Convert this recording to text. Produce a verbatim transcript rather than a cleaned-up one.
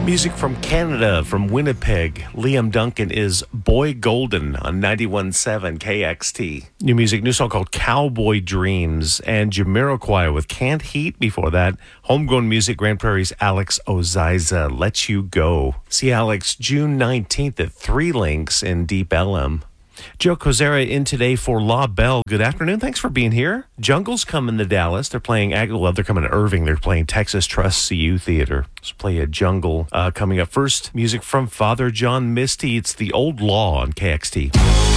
Music from Canada, from Winnipeg. Liam Duncan is Boy Golden on ninety-one point seven K X T. New music, new song called Cowboy Dreams, and Jamiroquai with Can't Heat. Before that, homegrown music, Grand Prairie's Alex Oziza, Let You Go. See Alex June nineteenth at Three Links in Deep Ellum. Joe Kozera in today for La Belle. Good afternoon. Thanks for being here. Jungle's coming to Dallas. They're playing, well, they're coming to Irving. They're playing Texas Trust C U Theater. Let's play a Jungle uh, coming up first. Music from Father John Misty. It's The Old Law on K X T.